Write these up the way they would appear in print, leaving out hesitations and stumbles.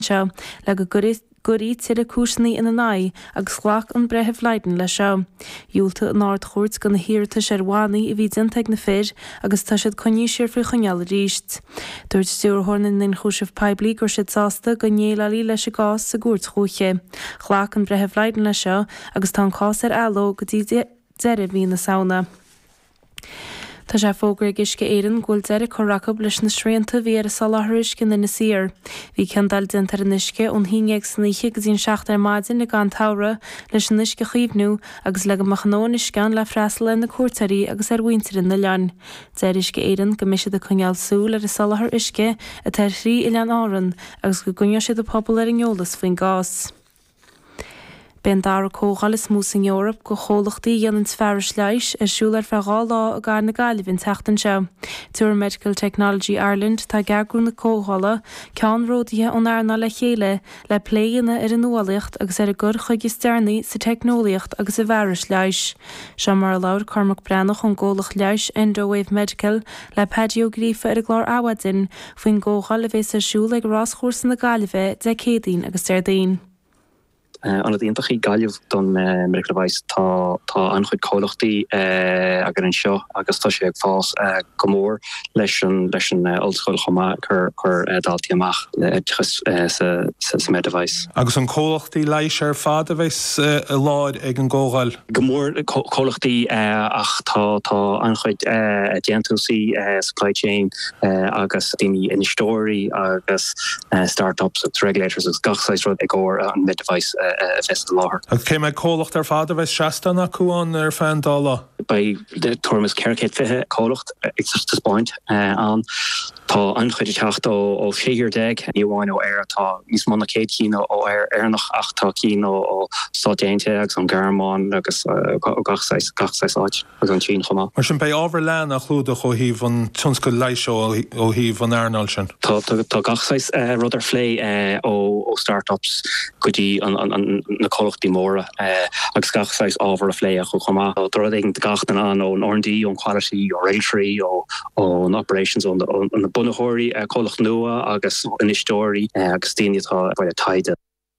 seo le go gurí tiad a cúsnaí ina naí agus ghlach an bretheh leiden le seo. Dúilta an áard chóirt go na hiirta sé bhánaí i bhí dinteag na fir agus tá siad coní siar frio chuneal ríist. Dúirt stúrthorna in chúisih peblií gur siad sásta go nélalí leis a gás sa gúirt chúiche. Ghlach an bretheh leiden le seo agus tá cás ar eiló go dtí deire bhí na saona. Tá sé fógra gisce éan ghfuil deire choracab leis na sréanta bhí ar a salathrisce na sir. Bhí cendal dintar nisce ón híineag sníe go dtíon 7 maidin na gan tára leis an nisce chuomhnú agus le go machnóniscean le freistal na cuairtaí agus ar bhaintear na lean. Deirisce éan go miisiad a chuneal súil ar a salathar isce a tar 3 i lean áran agus go gunne siad a pobl ar an eolas faoin gás. Ben dar cógáil is mús in Eorop go chólachtaí dhéanann fearis leis siúil ar feáil lá a gar na gailibhín teachtain seo. Tuair Medical Technology Ireland tá geargrú na cógála ceann ródaithe ón airna le chéile le pléanna ar an nualaíocht agus ar a gur chuig stearnaí sa technoliaocht agus a bhearis leis. Seo mar leabhar Cormac Breanach an ggólach leis Endowave Medical le pediogrífa ar a glár áhadin faoin cógáil a bheits siúil ag rás chósa na gailibhe de cédaín agus deirdaín. An het intachi galjuh don merkleweis tá anchuid cólachtaí agur an seo agus tá sé ag fás gomór leis an oldschool chomá chur daltí amach sa meddeweis. Agus an cólachtaí leis ar fad a bheits a láid ag an ggógáil? Gomór cólachtaí ach tá anchuid gentusí supply chain agus daoine in story agus startups agus regulators agus gachsáis rud ag góir an meddeweis fest láthir. Agus cé me cólacht ar fad a bheith seastanna cuaán ar fan dála? Bei de Thomas Kerkate fithe cólacht extra point an tá anchuide techt ó séhir deag níháin ó air tá níos manna céad cín ó airnach ach tá cín ó sátéinte agus an Garmán agus gachsáis áit agus an tín chomá. Mar sin bei ábhar lean a chlúda ó híh an tionsco leisio ó híh an airnáil sin? Tá gachsáis rudidir flé ó startups gotí na cólachtaí móra agus gachsáis ábhar a flé a chu chomá. Dro ag gachtan an ón R&D, ón quality, ó railtree, ón operations, ón na bunahóirí cólach nua agus an istóirí agus daoinetá bhaid a taide.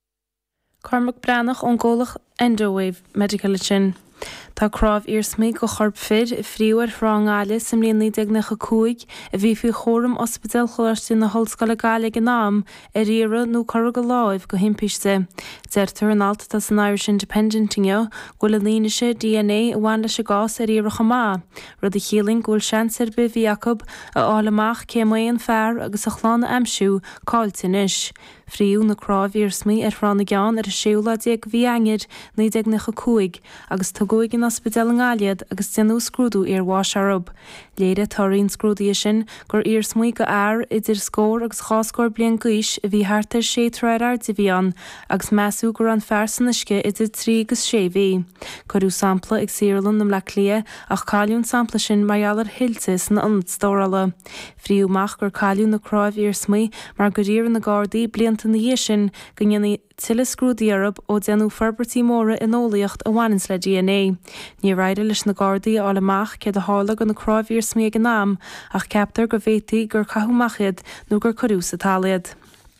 Cormac Breanach ón ggólach Endowave Medical sin. Tá crábh irsmaí go chorp fid i phríomhar thráingáile sa mbliain 1995 a bhí fiú chóram ospidéal choláiste na hallscoile Gaeilge an am ar riara nó chur go láimh go himpiiste. Deirtear an alta tá san Irish Independent inniu ghfuil an líneise DNA a bhain leis a gás ar riara chamá. Rud a chéling ghfuil seansar be Jacob a álamach céimaí an fearr agus a chlána amsú cáiltin is. Phríú na crábh irsmaí ar thrána geán ar a séúla déag bhí aingid 1995 agus tá góig in ospidéal an Gáiliad agus denú scrúdú ar bháis arab. Léire tarín scrúdaí sin gur irsmaí go air idir scór agus cháscór blian gais a bhí háartar 6 tráir de bhí an agus measú gur an fearsan isce idir 3 agus 6 bhí. Corú sampla ag Saoirland na Mleachlia ach cáiliún sampla sin maiallar hilte san anstórala. Phríúmach gur cáiliún na crábh irsmaí mar go ríar na Gardaí blianta na dhé sin go ngeanna tiile scrúdaí arab ó denú ferbertí móra in ólaíocht a bhainins le DNA. Ní raide leis na Gardaí álamach cé a hála go na crábh irsmaí ag an am ach ceaptar go bhhétaí gur cathúmachid nó gur choú sa táliad.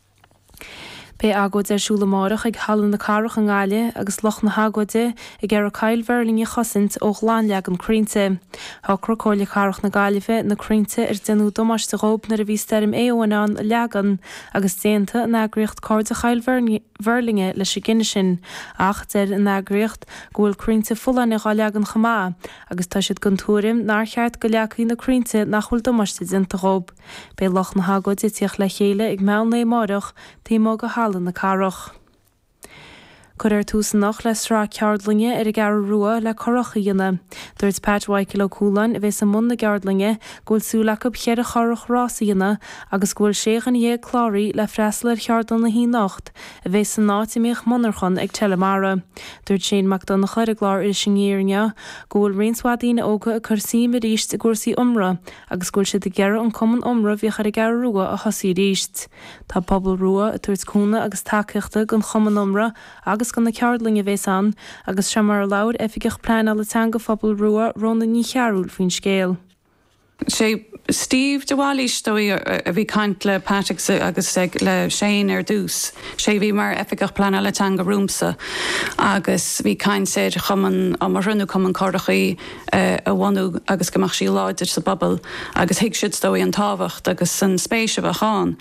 Bé agóid ar siúlamárach ag hallan na carach an Gáile agus loch na hagóide ag ar a cail bheirlinge chosint ó chláinleag an crínte. Thocra cóile carach na Gailibhe na crínte ar denú domáiste rób na a bhí steirm éoanán leagan agus déanta an agriocht cóid a chail bheirlinge leis a gine sin ach deir an agriocht ghfuil crínte fullainna gá leagan chamá agus tá siad gon túrim nar cheart go leacaí na crínte nach bhfuil domáiste dinta rób. Bé loch na hagóide tíoch le chéile ag meán márach tímó go hall na carach. Chur ar tús nach le rá ceardlinge ar a gar rua le choracha dhéine. Dúirt Pat Wykill Cúlan a bheits a mun na geardlinge ghfuil súlacha chéad a chorach rása dhéine agus ghfuil séchan dhé chláirí le freistal ar cheardan na hí nacht a bheits an náitiíoch munarchan ag telemara. Dúirt Shane McDonagh ar a glár ar sin ngéirne ghfuil rionswadíine óga a chusaí a ríist a gúsaí umra agus ghfuil siad a gearra an cuman umra bhí ar a gar rua a chosí ríist. Tá pobl rua a tuairt cúna agus takeíochta gon chuman umra agus gan na ceardlinge bheits an agus sem mar laud efigech plein a le teanga phobal rua rón na ní chearúil faoin scéal. sé Steve de Wally stoi a bhí caint le Patrick agus le Shane dús. Sé bhí mar efficach plan le tanga rúmsa agus bhí caint sé chaman a mar runú cuman cordachaí a bhhaú agus gomach sí láidir sa bobbal agus hiic siid stoi an táhacht agus san spéise bheáin.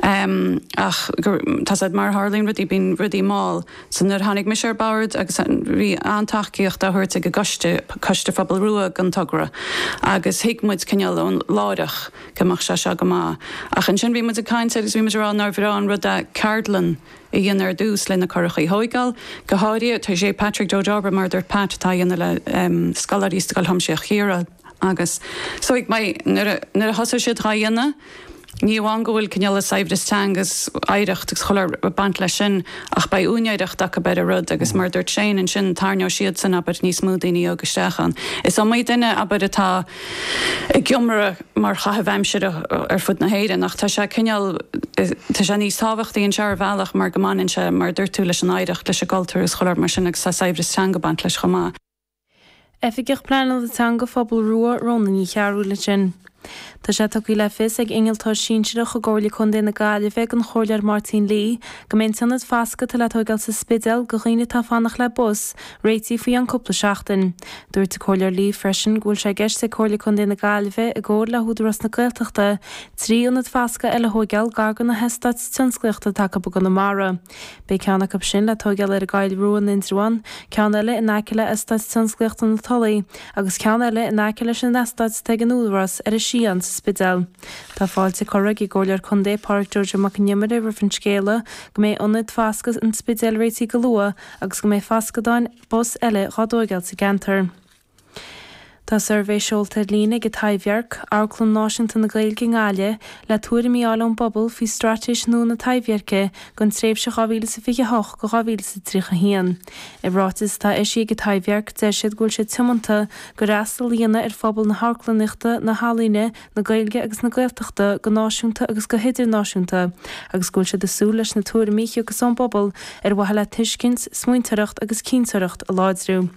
Ach tá mar Harlín rudí bín rudí máil san nuair tháinig mis Bard agus bhí antaíocht a thuirt go coiste fabal ruúa an tugra agus hiicmuid cinneal ón láireach gomach se go má. Ach an sin bhí mu a caiint agus bhí mar ná bhrán rud a Cardlan I dhéanaar dús lena chorachaí hóigáil go háirí tá sé Patrick George Arbor mar dúirt Pat tá dhéana le scalarísta go thomseach chéra agus so ag mai nuair a thosa siad rá dhéana ní bháin go bhfuil cinneala saibhreastangus éireacht ag cholar bant lei sin ach ba úneireacht dacha beidir rud agus mar dúirt sin an sin tarneá siad san aber níos mú daoine agusteachan. Is an méid duine aber atá ag giomra mar chatha bheimseir ar fud na héidir nach tá sé cinneal tá sé níos tábhachtaí an sear bhealach mar gomanin se mar dúirt tú leis an éireacht leis a galtar is cholar mar sin ag sa saibhreastanga bant leis chomá. Efigech planal de tanga fabul rua ronna ní chearú le sin. Tá sé tuí le fis ag ingeltá síseach go ggóirla chun déna gáile bheith an choirlear Martin Lee, go mé sanad fasca tal letógáil sa spidal go riine tá fannach le bus, réití faoi an cúpla seachtain. Dúirt a choirlear Lee freisin gúil sé gceist sa choirla chun déna gáile bheith a ggóir le húdras na gailteachta, tríúnad fasca eile hógeal gargan na heistad tionscleachta take bu gan na mara. Bé ceannach ab sin le tógeal ar a gáil ruúan indraán, cean eile in aiceile istad tionscleachta na tolaí, agus cean eile in aiceile sin istad teag an údras ar a sían sa spidal. Tá fáilte corrag I ggóirlear Condé Park Georgia mac nimmer ar fin scéile go mé ionad fascas an spidal réití go lua agus go mé fascadáin bus eile radóigeil sa gantar. Tá survey seolta lína go taibhearc Arclan Washington na Gaeilge ngáile le túra míála an bobbal fi stratis nó na taibhearce gon tréimh se 2028 go 2030. I bhrátas tá isí go taibhearc de siad gúil sé timanta go rastal líana ar fphobal na Harclanichta na Halíne na Gaeilge agus na Gaeltachta go náisiúnta agus go héidir náisiúnta agus gúil sé desú leis na túra míche agus an bobbal ar wahala tuiscint, smuointeacht agus cínteacht a láidrú.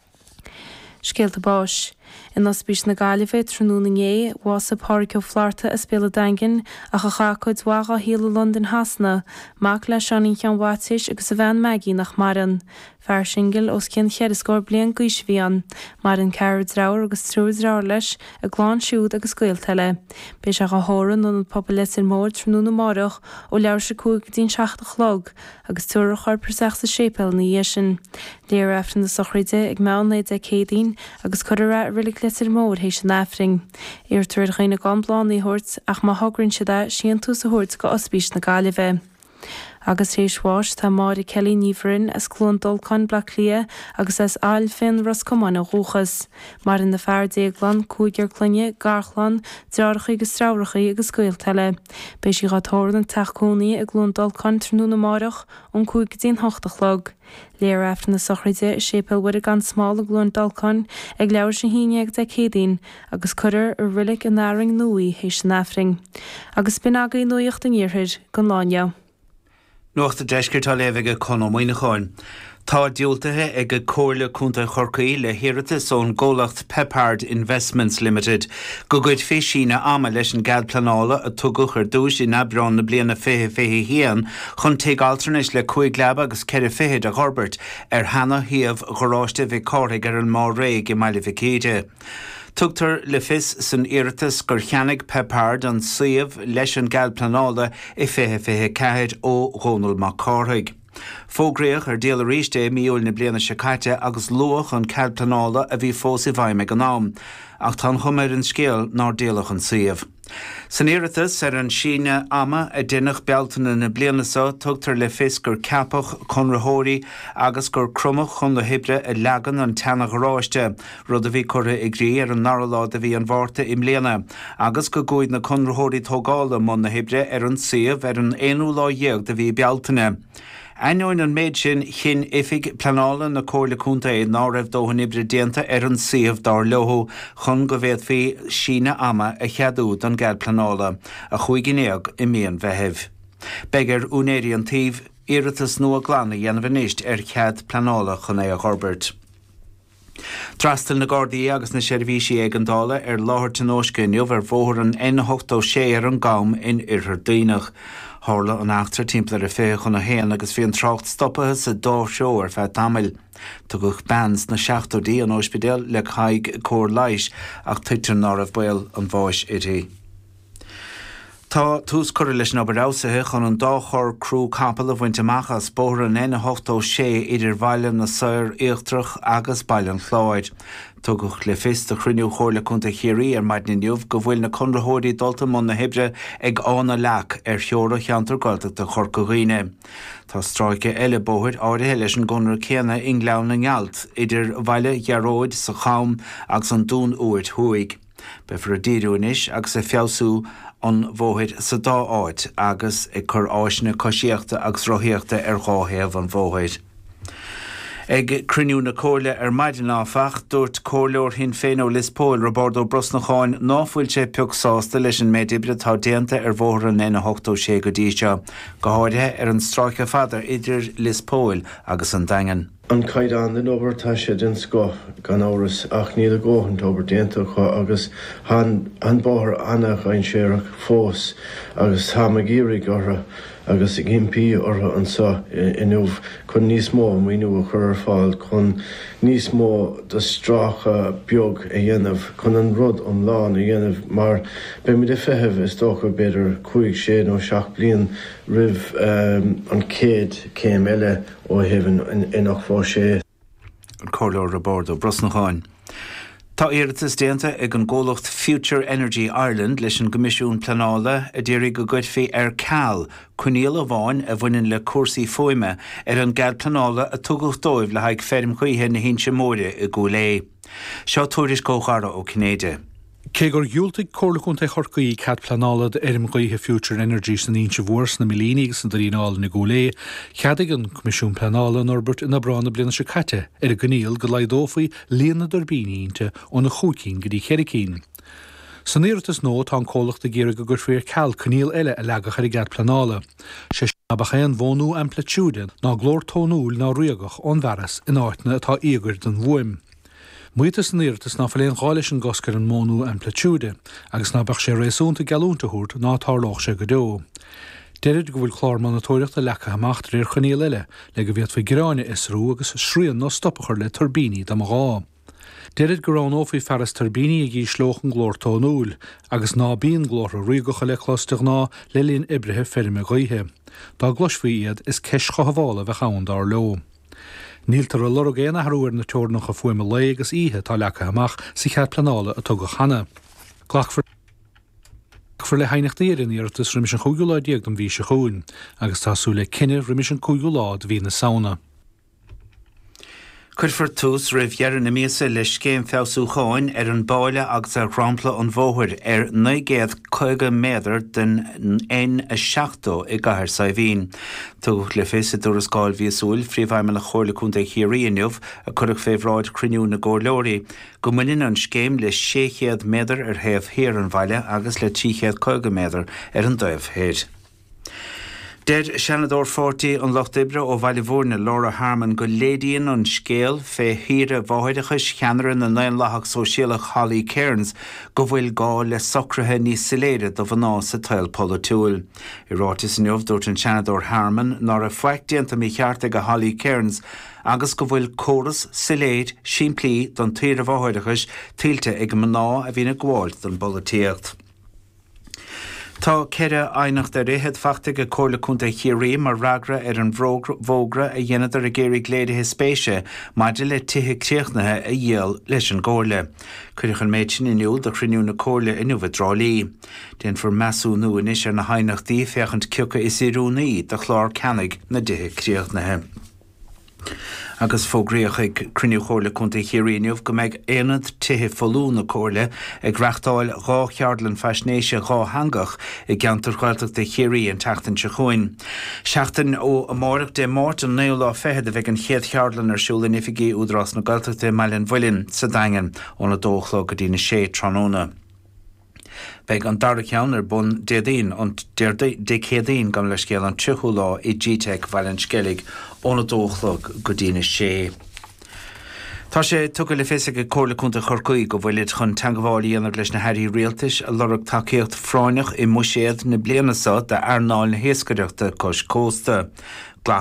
Scéalta báis. In ospís na Galifé trúna ngé was a parcio flarta a spéla dangin a chachacoid waga híla London hasna, mac le seaní chean watis agus a bhean Maggie nach maran. Fear singil os cin cheirascór blian guisvían, mar an ceir dráir agus trúid ráir leis a gláán siúd agus gailteile. Bé se a hóran an populisir mór trúna marach ó leir se cúig dín 60 log agus túra chuir perseach sa sépel na dhéisin. Léir eftir na sochraide ag meannaid a cédín agus chuire rilik lesir mór hééis an áfring. Ar tuair chéine gan blán í hort ach má hagrann siada sían tú sa hort go ospís na Galifé. Agus rééisháis tá Mári Kelly níomhrin as clúndul chun blach lia agus as áil fin Roscommon a rúchas. Mar in na fear déaglan, cúigear clunne, garchlan, dearchaí agus strárachaí agus gailteile. Bé si gatóir an teachcónaí a glúndul chun trúna na marach ón cúig dín 8 log. Léir eftir na sochraide sépel bud a gan smáil a glúndul chun ag leabhar sin híine ag de cédaín agus chuir ar rilik an áring nuí hééis an áfring. Agus bin agaí nuíocht an íorthir gan láine. Nuachta deisgirtá lévige chun ómoine cháin. Tá diúltathe ag go cóirle cúnta chorcaí le hiirtas ón ggólacht Peppard Investments Limited go gcuid féisína ama leis an gad planála a tugadh ar dúis in abrán na bliana fé hían chun teag alternis le cuaig leab agus ceir féhéad a Herbert ar hana híamh goráiste bhí córaigh ar an má réig I maiile ficéide. Tugtar le fis san iirtas gur cheannig Peppard an suíomh leis an gad planála I fé ceid ó Ronald McCarthaig. Fógréach ar déal a ríiste míúil na bliana secaite agus luach an cad planála a bhí fós I bhaim ag an nám, ach tá chumir an scéal ná déalach an suíomh. San iiritas ar an síne ama a duineach bealtainna na blianasa tugtar le fis gur capach chunrathóirí agus gur crumach chun le hibre a legan an teanna goráiste, rud a bhí curtha I grí ar an naralá a bhí an bhharrta I mbliana, agus go gúid na chunrathóirí tógála món na hibre ar an suíomh ar an 1 lá dhéag de bhí bealtainna. Ainoin an méid sin chin ifig planála na cóirla cúnta ná raibh dóhan ibre déanta ar an suíomh dar leothú chun go bhéad fé sína ama a cheadú don gad planála a chuiginéag I mian bheitheh. Begar únéirí an taobh iiritas nua glána dhéanamh níist ar chead planála chun é a Herbert. Drastal na Gardaí agus na seirbhísí ag an dála láthir tónóisce inniuh bhóthar an N8 ar an gam in Iarthar Daoinach. Tharla an achtar timpplair fé chun na héan agus bhí an trocht stoppathe sa dó seo ar feadh tamil. Tugadh bands na 16 an ospidéal le chaig cór leiis ach tuitir nar bail an bháis ití. Tá tús chuir leis na barásathe chun an dáchor crú capal a bhaint amachchas bóthar an N8 idir bhaile na saoir íochtrach agus bailean chláid. Tugadh le fis a chruinniú chóirla chunta chéirí ar maidin inniuh go bhfuil na conrathirí dulta món na hibre ag ána leach ar cheora cheantar gailteachta chorcaghine. Tá stráice eile bóthir áirithe leis an gunnar céanna in gleann na ngealt idir bhaile gearóid sa cham agus an dún uairt thuaig. Befar a díúnis agus a fiosú an bhóthir sa dá áit agus ag chur áisina cosíochta agus rothíochta ar gáhéamh an bhóthir. Ag cruniú na cóirle ar maidin áfach dúirt cóirleoir hin féin ó Lispóil Roberto Brosnacháin náfuil sé peagsásta leis an méidibre tá déanta ar bhóthar an N8 go díseo, go háirithe ar an stráice fada idir Lispóil agus an daingan. An caiid den obair tá sé den sco gan áras ach níl a ggóhann obair déanta agus han báthar annach ein séireach fós agus tá magírig ortha agus ag impí ortha an sa inmh chun níos mó míú a chur fáil chun níos mó de strácha beag a dhéanamh chun an rud an lán a dhéanamh mar be mi de fetheh is dócha beidir 5 nó 7 bliain rih an céad céim eile ó heaven in nach fá sé. Cóirleoir Roberto Brosnacháin. Tá iarratas déanta ag an ggólacht Future Energy Ireland leis an gomisiún planála a ddéirigh go gcuid ar ceall chuníal a bháin a bhaineann le cuasaí foiime ar an gceall planála a tugadh dóibh le haig ferm chuithe na hínse móide i Gúlé. Seo túris cóchara ó Cnéide. Cé gur giúltaigh cóirlachúnta chorcaí cead planálad arm gaithe Future Energy san íonse bhórs na milínig san daríáil na Gúlé, cheadaigh an comisiún planála Norbert ina brána bliana se caite ar a gníal go leidófaí líana dorbíínte ó na chúcín go dtí cheiricín. San iarratas nó tá cólachta géire go gur fér ceall cníal eile a legach ar i gcead planála. Sé bachéan bhónú amplitúden ná glór tónúil ná riagach ón bheras in áitna atá ígur den bhuaim. Muotas an iarratas ná faléon gáilis an goscar an mónú amplitúde, agus ná bach sé réasúnta galúntaút ná tárlách sé go dó. Deirid go bhfuil chlár manatóireachta lecha amachtar ar chuníal eile le go bhíad faoi gráine isrú agus srían nó stoppachar le turbíní do gá. Deirid go rán ófaí feras turbíní ag í slóchan glór tónúil, agus ná bíon glór a riagacha le chlóisteach ná le líon ibrithe ferme gaithe. Dá glosfaí iad is ceis chohabhála bheith chaún dar leo. Níltar a lorg éana harúir na teornach a fuime le agus ihe tá lecha amach sa chead planála a tugad chana. Glachfar le hainachtaíar in iarratas rimis an chúgiúláid diaag don bhí se chuin, agus tású le cinenne rimis an chúgiúláid hí na saona. Cuirfar tús raibh dhearan na míosa le céim feasú cháin ar an báile agus ar chrampla an bhóthir ar 9 méadar den N7 i gcathair sa bhín. Tugadh le fés a dúras gáil víosúil phríomhhaime le chóirla chunta chéirí inniuh a chuireadh féhráid cruniú na Górleoirí, go muinneann an scéim le 6 méadar ar thaobh Thír an bhaile agus le 10 méadar ar an dóibh Thír. Dead Shanador 40 an Lochdibre ó Bhailihórna Laura Harman go lédaíonn an scéal fé híre bháidechas cheanaran na 9 lethach sóisialach Holly Cairns go bhfuil gá le socrathe níos siléire do bhaná sa tail polatúil. I rátas inniuh dúirt an Shanador Harman nar a foiictíanta mí chearta go Holly Cairns agus go bhfuil córas siléid siimplí don tíre bháidechas tílte ag mná a bhína gháil don bolatíocht. Tá ceire ainacht a réhead fachta go cóirla chunta chéirí mar ragra ar an bhógra a dhéanadar a géirí gléirithe spéise maidir le tithe críochnathe a dhéal leis an ggóirle. Cuireach an méid sin inniuil do chriniú na cóirle inniuh drálí. Déan for measú nu inis ar na hainachtaí fechant ciocca is iúnaí de chlár ceannaigh na tithe críochnathe. Agus fógréoch ag cruniú chóirla chunta chéiríniuh go méid éanad tithe folú na cóirle ag reachtáil gá cheardlan feisnéise gá hangach i gceantar cháilteach de chéirí an teachtain se chuin. Seachtain ó amárach de máirt an 9 lá fethead a bheith an chéad cheardlan arsúla nifigí údrás na gailteachta Mailin Bhuilinn sa daingan óna dóchlá go dtí na sé tróna. Beg an dara ceann ar bun déadaín an décéadaín gan le scéal an 3 lá i GTEC bhail an scéalaigh óna dóchlog go dtí na sé. Tá sé tuga le fésa go cóla chunta chorcaí go bhfuil chun teangáí anar leis na hairí réaltais a lorug takeíocht fráineach i muséad na blianasa de airnáil na héascaireachta cos cósta.